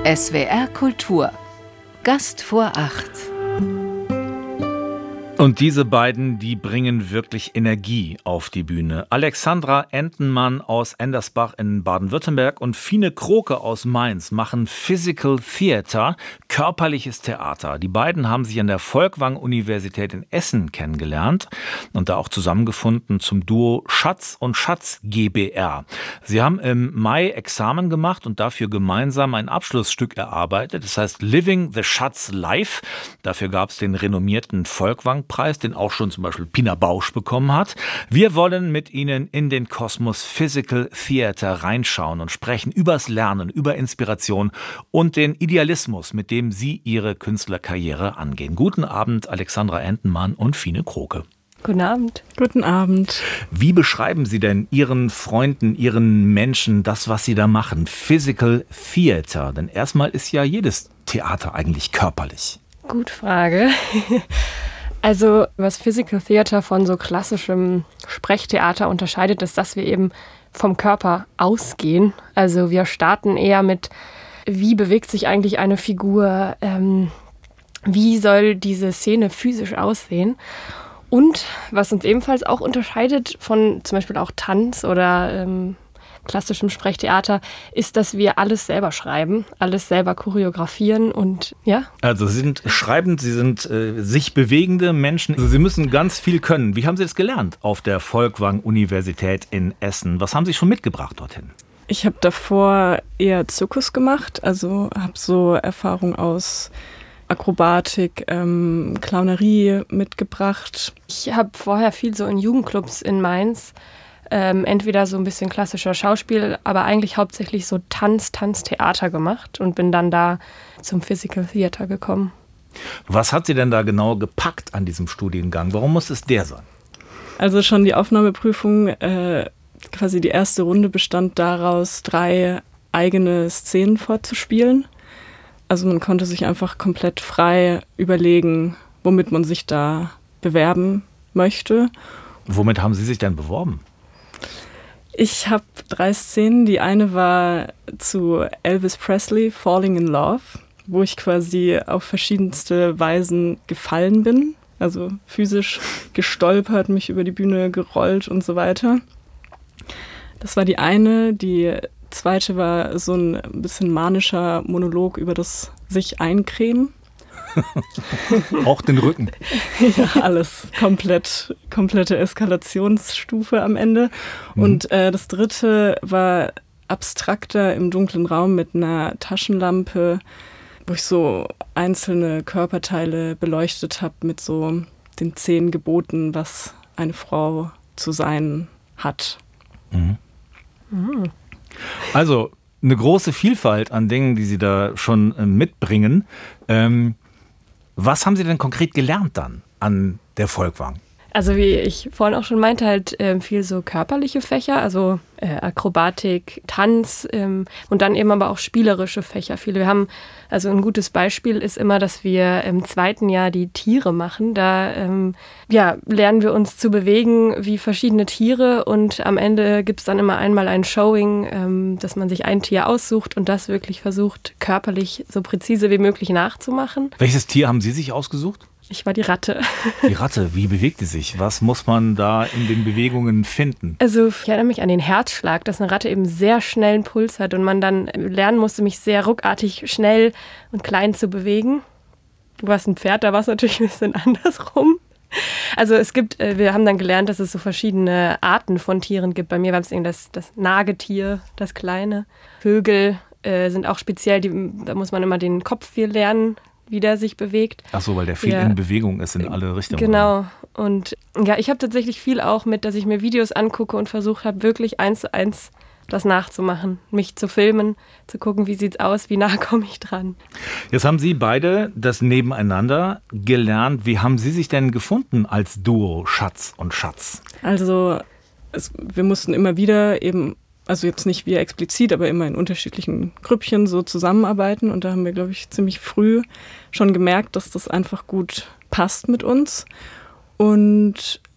SWR Kultur. Gast vor 8. Und diese beiden, die bringen wirklich Energie auf die Bühne. Alexandra Entenmann aus Endersbach in Baden-Württemberg und Fine Kroke aus Mainz machen Physical Theater, körperliches Theater. Die beiden haben sich an der Folkwang-Universität in Essen kennengelernt und da auch zusammengefunden zum Duo Schatz und Schatz GbR. Sie haben im Mai Examen gemacht und dafür gemeinsam ein Abschlussstück erarbeitet. Das heißt Living the Schatz Live. Dafür gab es den renommierten Folkwang-Preis, den auch schon zum Beispiel Pina Bausch bekommen hat. Wir wollen mit Ihnen in den Kosmos Physical Theater reinschauen und sprechen übers Lernen, über Inspiration und den Idealismus, mit dem Sie Ihre Künstlerkarriere angehen. Guten Abend, Alexandra Entenmann und Fine Kroke. Guten Abend. Guten Abend. Wie beschreiben Sie denn Ihren Freunden, Ihren Menschen das, was Sie da machen? Physical Theater. Denn erstmal ist ja jedes Theater eigentlich körperlich. Gute Frage. Also, was Physical Theater von so klassischem Sprechtheater unterscheidet, ist, dass wir eben vom Körper ausgehen. Also wir starten eher mit, wie bewegt sich eigentlich eine Figur, wie soll diese Szene physisch aussehen. Und was uns ebenfalls auch unterscheidet von zum Beispiel auch Tanz oder klassischem Sprechtheater, ist, dass wir alles selber schreiben, alles selber choreografieren und ja. Also Sie sind schreibend, Sie sind sich bewegende Menschen. Also Sie müssen ganz viel können. Wie haben Sie das gelernt auf der Folkwang-Universität in Essen? Was haben Sie schon mitgebracht dorthin? Ich habe davor eher Zirkus gemacht, also habe so Erfahrung aus Akrobatik, Clownerie mitgebracht. Ich habe vorher viel so in Jugendclubs in Mainz, entweder so ein bisschen klassischer Schauspiel, aber eigentlich hauptsächlich so Tanztheater gemacht und bin dann da zum Physical Theater gekommen. Was hat Sie denn da genau gepackt an diesem Studiengang? Warum muss es der sein? Also schon die Aufnahmeprüfung, quasi die erste Runde bestand daraus, 3 eigene Szenen vorzuspielen. Also man konnte sich einfach komplett frei überlegen, womit man sich da bewerben möchte. Womit haben Sie sich denn beworben? Ich habe 3 Szenen. Die eine war zu Elvis Presley, Falling in Love, wo ich quasi auf verschiedenste Weisen gefallen bin. Also physisch gestolpert, mich über die Bühne gerollt und so weiter. Das war die eine. Die zweite war so ein bisschen manischer Monolog über das sich eincremen. Auch den Rücken. Ja, alles. Komplette Eskalationsstufe am Ende. Und das dritte war abstrakter im dunklen Raum mit einer Taschenlampe, wo ich so einzelne Körperteile beleuchtet habe mit so den 10 Geboten, was eine Frau zu sein hat. Mhm. Mhm. Also eine große Vielfalt an Dingen, die Sie da schon mitbringen. Was haben Sie denn konkret gelernt dann an der Folkwang? Also wie ich vorhin auch schon meinte, halt viel so körperliche Fächer, also Akrobatik, Tanz und dann eben aber auch spielerische Fächer. Wir haben, also ein gutes Beispiel ist immer, dass wir im 2. Jahr die Tiere machen. Da lernen wir uns zu bewegen wie verschiedene Tiere und am Ende gibt es dann immer einmal ein Showing, dass man sich ein Tier aussucht und das wirklich versucht, körperlich so präzise wie möglich nachzumachen. Welches Tier haben Sie sich ausgesucht? Ich war die Ratte. Die Ratte, wie bewegt die sich? Was muss man da in den Bewegungen finden? Also ich erinnere mich an den Herzschlag, dass eine Ratte eben sehr schnellen Puls hat und man dann lernen musste, mich sehr ruckartig schnell und klein zu bewegen. Du warst ein Pferd, da war es natürlich ein bisschen andersrum. Also wir haben dann gelernt, dass es so verschiedene Arten von Tieren gibt. Bei mir war es eben das Nagetier, das kleine. Vögel sind auch speziell, da muss man immer den Kopf viel lernen, wie der sich bewegt. Ach so, weil der viel in Bewegung ist in alle Richtungen. Genau. Und ja, ich habe tatsächlich viel auch mit, dass ich mir Videos angucke und versucht habe, wirklich 1:1 das nachzumachen, mich zu filmen, zu gucken, wie sieht's aus, wie nah komme ich dran. Jetzt haben Sie beide das nebeneinander gelernt. Wie haben Sie sich denn gefunden als Duo Schatz und Schatz? Also wir mussten immer wieder eben, also jetzt nicht wir explizit, aber immer in unterschiedlichen Grüppchen so zusammenarbeiten. Und da haben wir, glaube ich, ziemlich früh schon gemerkt, dass das einfach gut passt mit uns. Und